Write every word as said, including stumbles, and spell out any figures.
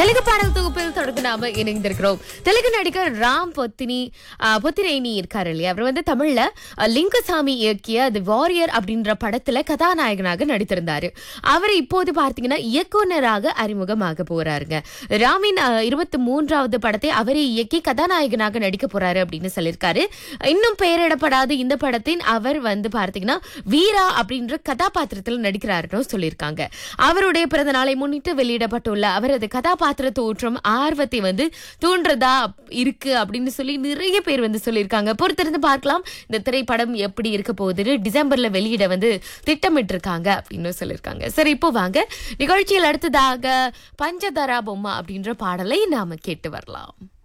தெலுங்கு பாடல் தொகுப்பில் தொடர்ந்து நாம இணைந்திருக்கிறோம். தெலுங்கு நடிகர் ராம் பொத்தினி பொத்தினேனி இருக்காரு இல்லையா, அவர் வந்து தமிழ்ல லிங்குசாமி இயக்கிய தி வாரியர் அப்படின்ற படத்துல கதாநாயகனாக நடித்திருந்தாரு. அவர் இப்போது பார்த்தீங்கன்னா இயக்குனராக அறிமுகமாக போறாருங்க. ராமின் இருபத்தி மூன்றாவது படத்தை அவரே இயக்கி கதாநாயகனாக நடிக்க போறாரு அப்படின்னு சொல்லியிருக்காரு. இன்னும் பெயரிடப்படாத இந்த படத்தின் அவர் வந்து பார்த்தீங்கன்னா வீரா அப்படின்ற கதாபாத்திரத்தில் நடிக்கிறாருன்னு சொல்லியிருக்காங்க. அவருடைய பிறந்த நாளை முன்னிட்டு வெளியிடப்பட்டுள்ள அவரது கதாபாத்திர தோற்றம் ஆர்வத்தை வந்து தூண்டுறதா இருக்கு அப்படின்னு சொல்லி நிறைய பேர் வந்து சொல்லியிருக்காங்க. பொறுத்திருந்து பார்க்கலாம் இந்த திரைப்படம் எப்படி இருக்க போகுது. டிசம்பர்ல வெளியிட வந்து திட்டமிட்டு இருக்காங்க அப்படின்னு சொல்லியிருக்காங்க. சரி, இப்போ வாங்க நிகழ்ச்சியில் அடுத்ததாக பஞ்சதரா பொம்மா அப்படின்ற பாடலை நாம கேட்டு வரலாம்.